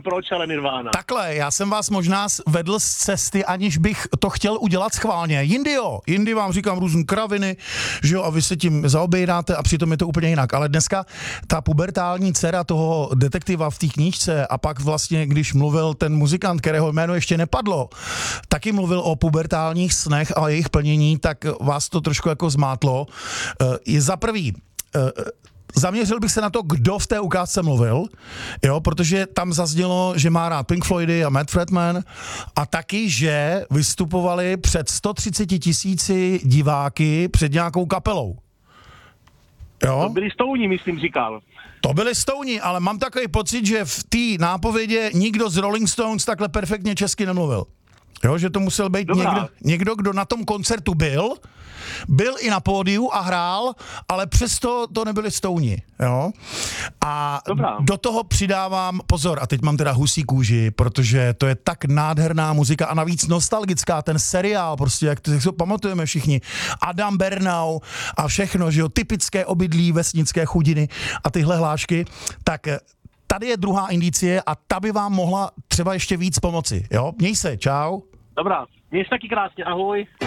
nevím proč, ale Nirvana. Takhle, já jsem vás možná vedl z cesty, aniž bych to chtěl udělat schválně. Jindy vám říkám různý kraviny, že jo, a vy se tím zaobejdáte a přitom je to úplně jinak. Ale dneska ta pubertální dcera toho detektiva v té knížce a pak vlastně, když mluvil ten muzikant, kterého jméno ještě nepadlo, taky mluvil o pubertálních snech a jejich plnění, tak vás to trošku jako zmátlo. Je za prvý, zaměřil bych se na to, kdo v té ukázce mluvil, jo, protože tam zaznělo, že má rád Pink Floydy a Matt Fredman a taky, že vystupovali před 130 000 diváky před nějakou kapelou. Jo? To byli Stouni, myslím, říkal. To byli Stouni, ale mám takový pocit, že v té nápovědě nikdo z Rolling Stones takhle perfektně česky nemluvil. Jo, že to musel být někdo, kdo na tom koncertu byl i na pódiu a hrál, ale přesto to nebyli Stouni, jo. A do toho přidávám, pozor, a teď mám teda husí kůži, protože to je tak nádherná muzika a navíc nostalgická, ten seriál, prostě, jak si to pamatujeme všichni, Adam Bernau a všechno, že jo, typické obydlí, vesnické chudiny a tyhle hlášky, tak tady je druhá indicie a ta by vám mohla třeba ještě víc pomoci, jo. Měj se, čau. Dobrá, měj se taky krásně, ahoj.